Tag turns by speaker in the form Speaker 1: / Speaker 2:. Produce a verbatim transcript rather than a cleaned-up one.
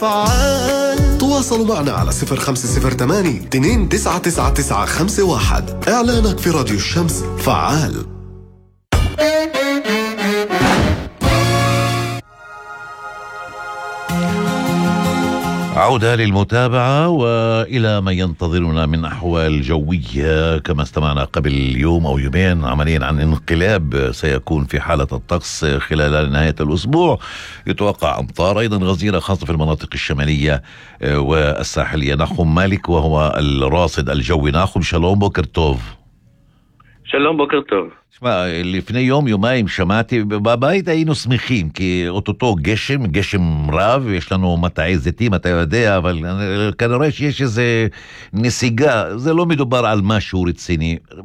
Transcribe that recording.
Speaker 1: فعال. تواصلوا معنا على صفر خمسة صفر ثمانية اثنين تسعة تسعة تسعة خمسة واحد. إعلانك في راديو الشمس فعال.
Speaker 2: عودة للمتابعة وإلى ما ينتظرنا من أحوال جوية. كما استمعنا قبل يوم أو يومين عمليا عن انقلاب سيكون في حالة الطقس خلال نهاية الأسبوع. يتوقع أمطار أيضا غزيرة خاصة في المناطق الشمالية والساحلية. ناخم مالك وهو الراصد الجوي. ناخم شالوم بوكر توف.
Speaker 3: שלום, בוקר טוב.
Speaker 2: תשמע, לפני יום, יומיים שמעתי, בבית היינו שמחים, כי אותו גשם, גשם רב, יש לנו מטעי זיתים, אתה יודע, אבל כנראה שיש איזו נסיגה, זה לא מדובר על משהו רציני.